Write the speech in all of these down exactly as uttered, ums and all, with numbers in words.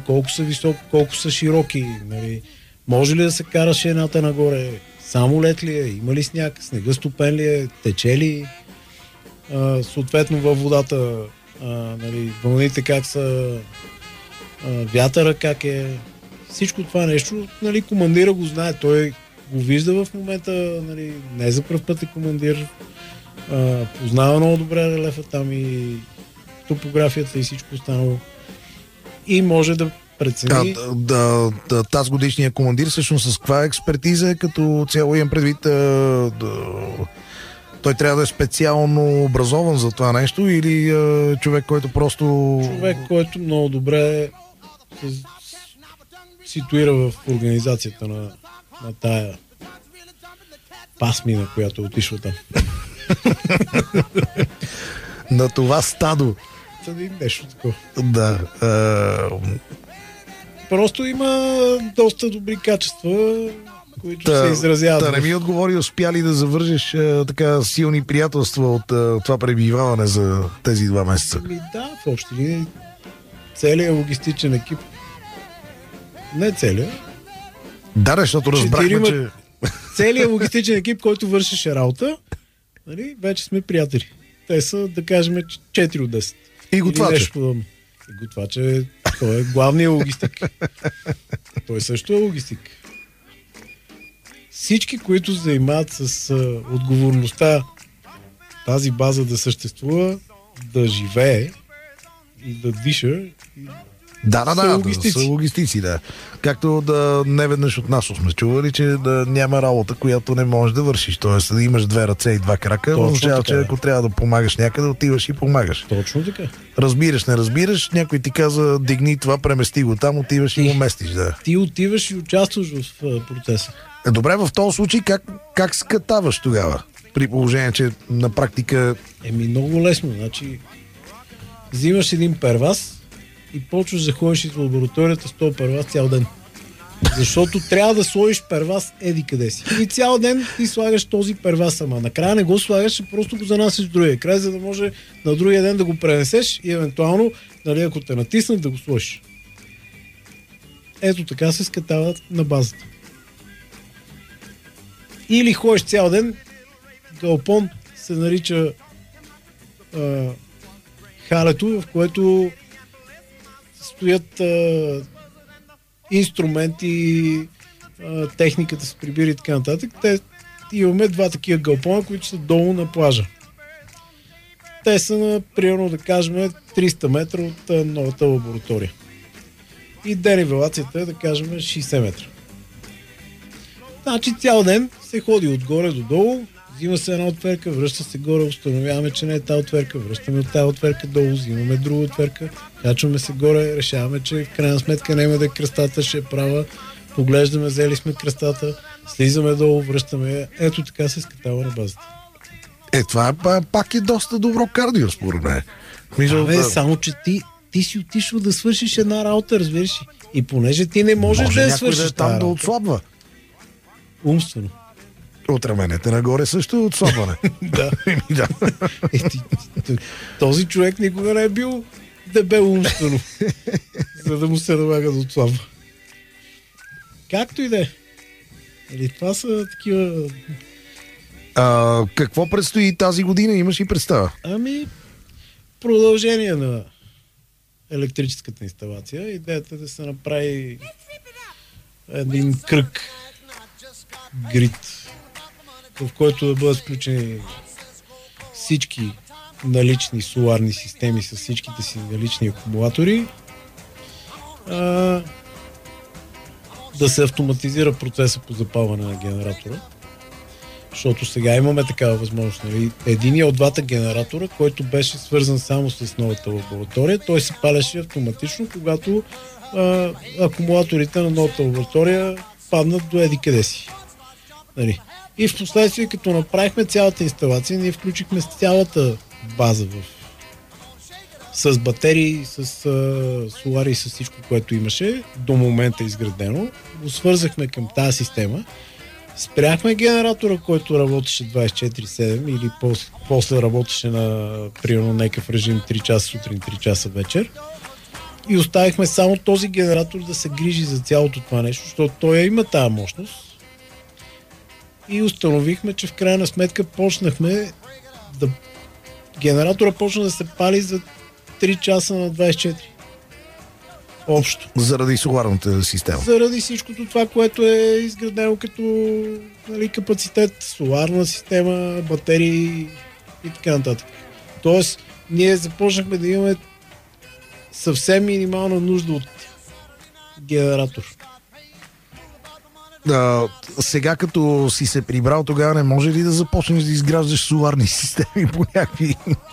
колко са високи, колко са широки, нали? Може ли да се караш едната нагоре? Само лед ли е? Има ли сняг? Снега стопен ли е? Тече ли? А, съответно във водата, а, нали, вълните как са, а, вятъра как е. Всичко това нещо, нали, командира го знае. Той го вижда в момента, нали, не за пръв път е командир. А, познава много добре релефа там и топографията и всичко останало. И може да прецени. Да, да, да, тази годишния командир всъщност с каква експертиза е като цяло имам предвид а, да, той трябва да е специално образован за това нещо или а, човек, който просто... Човек, който много добре се ситуира в организацията на, на тая пасмина, която е отишла там. На това стадо. Съди нещо такова. Да. А... Просто има доста добри качества, които Та, се изразяват. Да, не ми отговори, успя ли да завържеш а, така силни приятелства от а, това пребиваване за тези два месеца? Ами да, в общи линии целият логистичен екип. Не целият. Да, защото разбрахме, Четирима... че... Целият логистичен екип, който вършеше работа, нали, вече сме приятели. Те са, да кажем, четири от десет. И готвача. И готвача, той е главният логистик. Той също е логистик. Всички, които се занимават с а, отговорността тази база да съществува, да живее и да диша. И... Да, да, са да, логистици. са логистици, да. Както да не веднъж от нас сме чували, че да няма работа, която не можеш да вършиш. Тоест да имаш две ръце и два крака, означава, че ако трябва да помагаш някъде, отиваш и помагаш. Точно така. Разбираш, не разбираш, някой ти каза, дигни това, премести го там, отиваш и, и го местиш, да. Ти отиваш и участваш в uh, процеса. Е, добре, в този случай как, как скатаваш тогава? При положение, че на практика... Еми, много лесно. Значи, взимаш един перваз и почваш да ходиш из лабораторията с този перваз цял ден. Защото трябва да сложиш перваз еди къде си. И цял ден ти слагаш този перваз, ама накрая не го слагаш, просто го занасяш в другия край, за да може на другия ден да го пренесеш и евентуално, нали, ако те натиснат, да го сложиш. Ето така се скатават на базата. Или ходиш цял ден, галпон се нарича а, халето, в което стоят а, инструменти, а, техниката с прибири и така нататък. Те, имаме два такива галпона, които са долу на плажа. Те са на, примерно да кажем, триста метра от а, новата лаборатория. И денивелацията е, да кажем, шейсет метра. Значи цял ден се ходи отгоре до долу, взима се една отверка, връща се горе, установяваме, че не е тази отверка, връщаме от тази отверка долу, взимаме друга отверка, качваме се горе, решаваме, че в крайна сметка няма да е кръстата, ще е права, поглеждаме, взели сме кръстата, слизаме долу, връщаме. Ето така се скатава на базата. Е, това пак е доста добро кардио, според мен. Мисля, да... Само, че ти, ти си отишъл да свършиш една работа, разбираш. И понеже ти не можеш Може да я някой свършиш да е там да отслабва. Умствено. От раменете нагоре също е отслабване. Да. да. Е, ти, ти, този човек никога не е бил дебел умствено, за да му се налага да отслабва. Както и да е. Или това са такива... А, какво предстои тази година? Имаш ли представа? Ами, продължение на електрическата инсталация. Идеята е да се направи един кръг грид, в който да бъдат включени всички налични соларни системи с всичките си налични акумулатори, а, да се автоматизира процеса по запалване на генератора, защото сега имаме такава възможност. Нали? Единият от двата генератора, който беше свързан само с новата лаборатория, той се палеше автоматично, когато а, акумулаторите на новата лаборатория паднат до еди къде си. Нали? И в последствие, като направихме цялата инсталация, ние включихме цялата база в... с батерии, с а, солари и с всичко, което имаше до момента изградено. Го свързахме към тази система. Спряхме генератора, който работеше двайсет и четири седем или после, после работеше на примерно някакъв режим три часа сутрин, три часа вечер. И оставихме само този генератор да се грижи за цялото това нещо, защото той има тази мощност. И установихме, че в крайна сметка почнахме да... Генератора почна да се пали за три часа на двайсет и четири. Общо. Заради соларната система. Заради всичкото това, което е изградено като, нали, капацитет, соларна система, батерии и така нататък. Тоест, ние започнахме да имаме съвсем минимална нужда от генератор. А, сега като си се прибрал, тогава не може ли да започнеш да изграждаш соларни системи по някакви...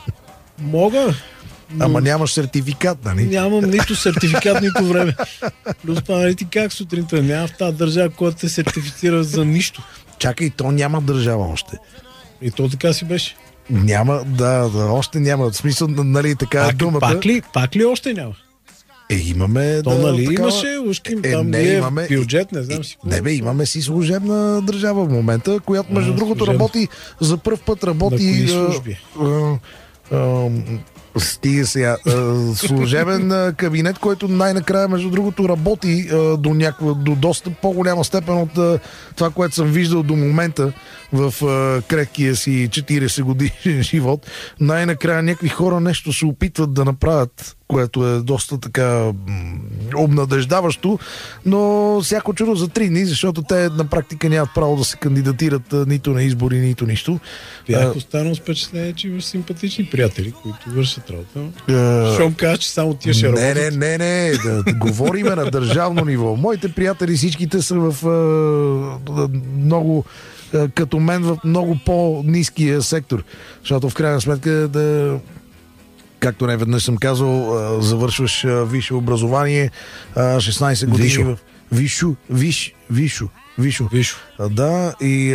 Мога. Но... Ама нямаш сертификат, нали? Нямам нито сертификат, нито време. Плюс това, нали ти как сутринта? Няма в тази държава, която те сертифицира за нищо. Чакай, то няма държава още. И то така си беше. Няма, да, да, още няма. В смисъл, нали, така пак, думата... Пак ли, пак ли още няма? Е, имаме... То, да, нали, такава... имаше, ушким, е, там не, е имаме... бюджет, не знам е, си. Не бе, имаме си служебна държава в момента, която, между а, другото, служебна. работи, за пръв път работи... На кои а, служби? а, а, Стига сега. Служебен кабинет, който най-накрая, между другото, работи до някаква, до доста по-голяма степен от това, което съм виждал до момента в крехкия си четирийсет годишен живот. Най-накрая някакви хора нещо се опитват да направят, което е доста така обнадеждаващо, но всяко чудо за три дни, защото те на практика нямат право да се кандидатират нито на избори, нито нищо. Бях останал с впечатление, че имаш симпатични приятели, които вършат работа. Uh, Щом кажа, че само тия ще не, работят. не, не, не, да, да говориме на държавно ниво. Моите приятели всичките са в uh, много, uh, като мен, в много по-ниския сектор. Защото в крайна сметка да, както не веднъж съм казал, uh, завършваш uh, висше образование, uh, шестнайсет години Висшо. в Висшо, виш, висшо, висшо. Виж, Uh, да, и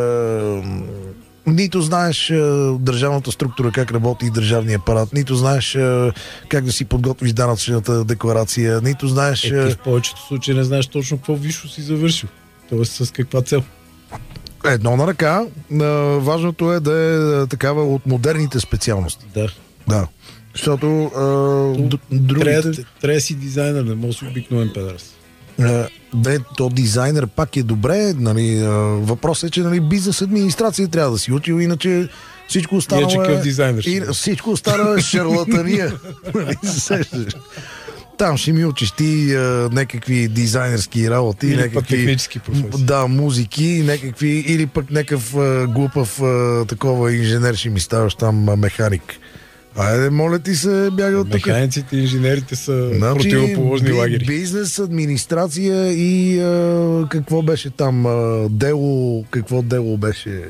uh, нито знаеш е, държавната структура, как работи държавния апарат, нито знаеш е, как да си подготвиш данъчната декларация, нито знаеш... е, ти в повечето случаи не знаеш точно какво висшо си завършил. Тоест с каква цел. Едно на ръка. Е, важното е да е такава от модерните специалности. Да. Да. Защото е, д- другите... Трябва, трябва да си дизайнер, не може да си обикновен педарс. Е, да, то дизайнер пак е добре. Нали, е, въпросът е, че нали, бизнес администрация трябва да си учил, иначе всичко останало Иначе е... какъв дизайнер И, ще всичко останало е шарлатания. Нали, се сещаш? Там ще ми учиш ти а, някакви дизайнерски работи, или някакви... пък технически професии. Да, музики, някакви... Или пък някакъв а, глупав а, такова инженер ще ми ставаш там а, механик. Айде, моля ти се, бяга от тук. Механиците и инженерите са Значи, противоположни би- лагери. Бизнес, администрация и а, какво беше там? А, дело, какво дело беше?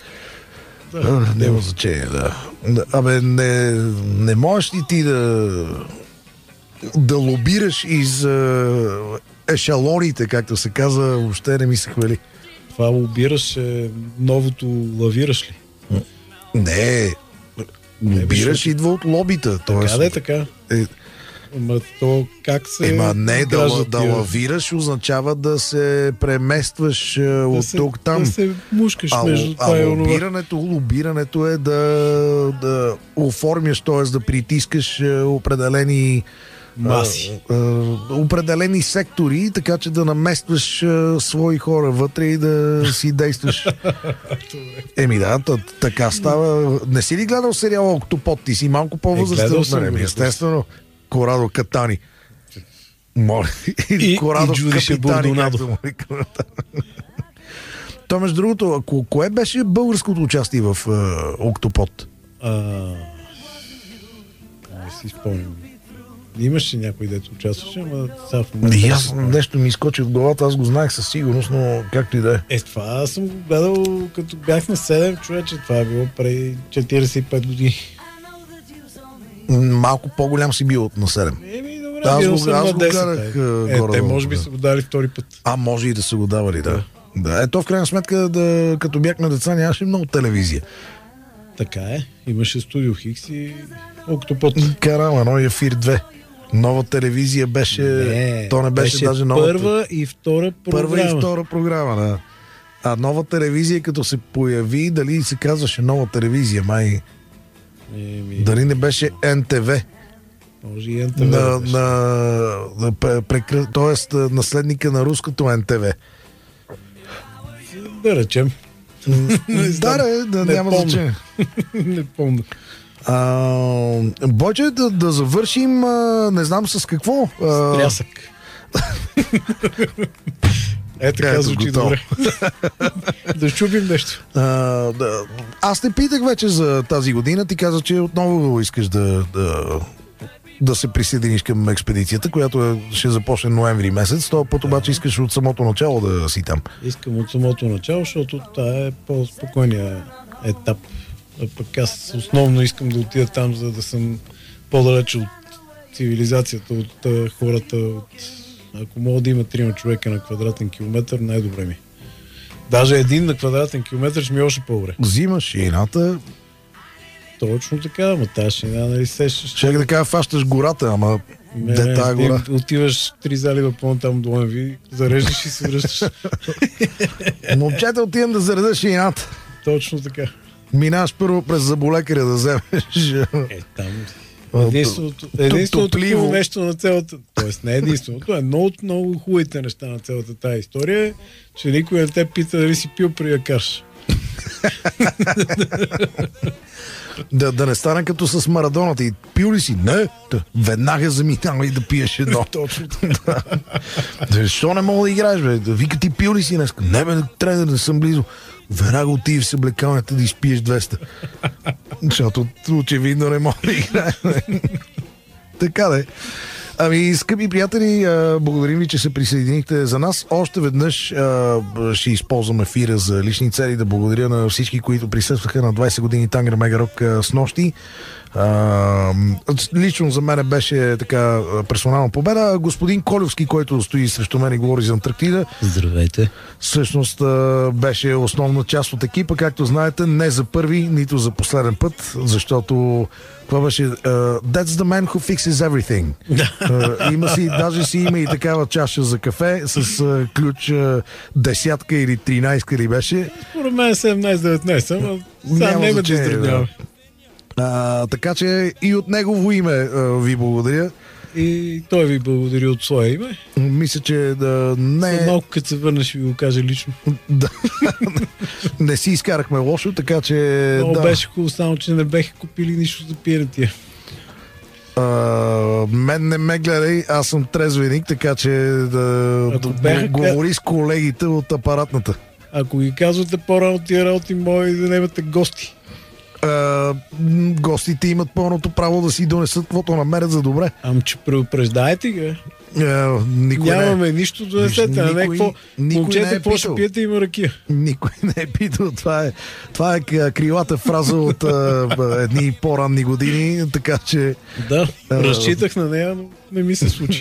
Да, А, няма значение, да. Да, Абе, не, не можеш ли ти да да лобираш из а, ешалоните, както се казва, въобще не ми се хвали. Това лобираш е новото лавираш ли? Не, лобираш идва от лобита. Така Тоест, да е така. е, Ама то как се... Ема не, да, граждат да тия- лавираш означава да се преместваш а, да от се- тук там. Да се мушкаш А, между а това и онова. лобирането, лобирането е да, да оформяш, т.е. да притискаш а, определени Маси. а, а, определени сектори, така че да наместваш а, свои хора вътре и да си действаш. Еми да, т- така става. Не си ли гледал сериала Октопод? Ти си малко по-възрастен гледал от съм мен. го, Еми, естествено. Корадо Катани. Моля. И- Корадо и Джудише Капитани, Бордонадо. както му викаме. То, между другото, ако, кое беше българското участие в е, Октопод? А, не си спомням. Имаше някой, дето участваше, ама сега в момента... И аз нещо ми изкочи от главата, аз го знаех със сигурност, но както и да е. Е, това съм го гледал като бях на седем човече. Това е било преди четирийсет и пет години. Малко по-голям си бил от на седем. Еми, добре, Аз бил го- съм аз на го десет. гледах, е. а, Е, горе те долу, може би да. са го дали втори път. А, може и да са го давали, да. Да, ето в крайна сметка, да, като бяхме деца, нямаше много телевизия. Така е. Имаше Студио Хикс и Октопод. Карам, едно и Ефир две. Нова телевизия беше... Не, то не беше, беше даже нова... първа и втора програма. Първа и втора програма, да. А нова телевизия, като се появи, дали се казваше нова телевизия, май... Еми, Дали не беше Ен Те Ве? Може и Н Т В. На, на, на, прекр... Тоест наследника на руското Н Т В. Да речем. Да, да, да, не няма помня. значение. Не помня. А, Бойче, да, да завършим, а, не знам с какво. А, Трясък. Е, така Ето, звучи готово. добре. Да чупим нещо. а, да. Аз те питах вече за тази година. Ти каза, че отново искаш да, да, да се присъединиш към експедицията, която е, ще започне ноември месец. Това път обаче искаш от самото начало да си там. Искам от самото начало, защото това е по-спокойния етап. А пък аз основно искам да отида там, за да съм по-далече от цивилизацията, от а, хората. От... Ако мога да има трима човека на квадратен километър, най-добре ми. Даже един на квадратен километър ще ми е още по-добре. Взимаш шината. Точно така, ама тази шина, нали сещаш? Ще да кажа, фащаш гората, ама Не, де тая ти гора? Отиваш три залива по-там до М В, зареждаш и се връщаш. Момчета, отивам да заредаш шината. Точно така. Минаваш първо през заболекаря да вземеш. Е, там единственото, единственото топливо. хубаво нещо на цялата, т.е. не единственото, е много от много хубавите неща на цялата тази история е, че никой не те пита дали си пил при да караш. Да, да не стане като с Марадоната. И пил ли си? Не. Та, веднага заминавай да пиеш едно. Точно. Да. Защо не мога да играеш, бе? Да вика, ти пил ли си днес? Не, бе, трябва да не съм близо. Веднага отиди в съблекалнята да изпиеш двеста. Защото очевидно не мога да играеш. Така да е. Ами, скъпи приятели, а, благодарим ви, че се присъединихте за нас. Още веднъж а, ще използвам ефира за лични цели да благодаря на всички, които присъстваха на двайсет години Тангра Мега Рок а, с нощи. А, лично за мен беше така персонална победа. Господин Колевски, който стои срещу мен и говори за Антарктида, Здравейте. всъщност а, беше основна част от екипа, както знаете, не за първи, нито за последен път, защото това беше uh, That's the man who fixes everything. Uh, има си, даже си има и такава чаша за кафе с uh, ключ uh, десятка или тринайсетка ли беше. Според мен седемнайсет-деветнайсет, ама сега Няма не ме да значение, издравняваме. Uh, така че и от негово име uh, ви благодаря. И той ви благодари от своя име. Мисля, че да не... След малко, като се върнеш, ви го кажа лично. Да. Не си изкарахме лошо, така че... Много да. беше хубаво, само че не беха купили нищо за пиене. А, мен не ме гледай, аз съм трезвеник, така че да, Ако да бяха- говори с колегите от апаратната. Ако ги казвате по-рано тия работи, мои да немате гости. А, м, гостите имат пълното право да си донесат каквото намерят за добре. Ам, че предупреждайте ги. А, никой Нямаме не, нищо да донесете. А не Никой- какво? никой Момчета, не е какво ще питал. пиете, има ракия. никой не е питал. Това е, това е к- крилата фраза от а, б- едни по-ранни години, така че Да, А, разчитах на нея, но не ми се случи.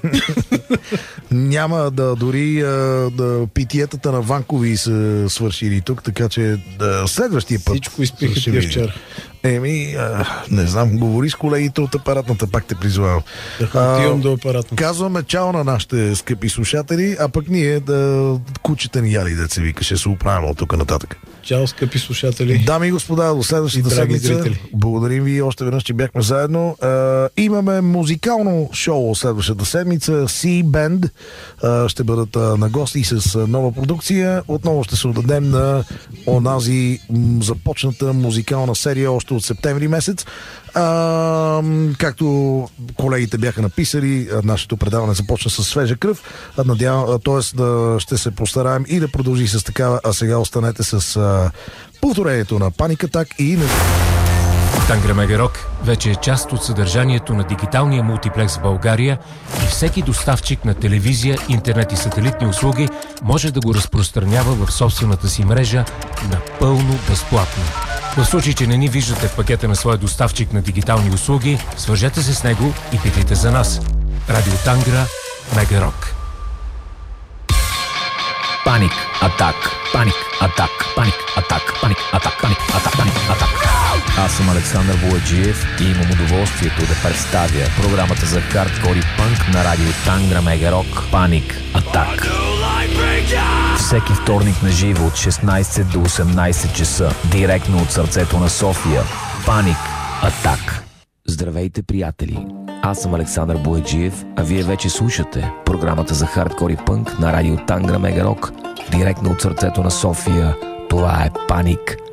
няма да дори а, да питиетата на Ванкови са свършили тук, така че да, следващия път. Всичко изпиха ще тия видим. вчера. Еми, а, не знам, говори с колегите от апаратната, пак те призвавам. Да, отивам до апаратно. Казваме чао на нашите скъпи слушатели, а пък ние да кучета ни яли, деца вика, ще се оправим от тук нататък. Чао, скъпи слушатели. Дами и господа, до следващата И драги седмица. зрители. Благодарим ви още веднъж, че бяхме заедно. А, имаме музикално шоу следващата седмица. C-Band а, ще бъдат а, на гости с а, нова продукция. Отново ще се отдадем на онази м, започната музикална серия още от септември месец. А, както колегите бяха написали, а, нашето предаване започна с свежа кръв. А, надявам, т.е. да ще се постараем и да продължи с такава, а сега останете с а, повторението на Panic Attack и на... Тангра Мега Рок вече е част от съдържанието на дигиталния мултиплекс в България и всеки доставчик на телевизия, интернет и сателитни услуги може да го разпространява в собствената си мрежа напълно безплатно. В случай, че не ни виждате в пакета на своя доставчик на дигитални услуги, свържете се с него и питайте за нас. Радио Тангра Мега Рок. Паник Атак, Паник Атак, Паник Атак, Паник Атак, Паник Атак, Паник Атак. Аз съм Александър Бояджиев и имам удоволствието да представя програмата за хардкор и панк на радио Тангра Мега Рок Паник Атак. Всеки вторник на живо от шестнайсет до осемнайсет часа, директно от сърцето на София. Паник Атак. Здравейте, приятели! Аз съм Александър Бояджиев, а вие вече слушате програмата за хардкор и пънк на радио Тангра Мега Рок, директно от сърцето на София. Това е Паник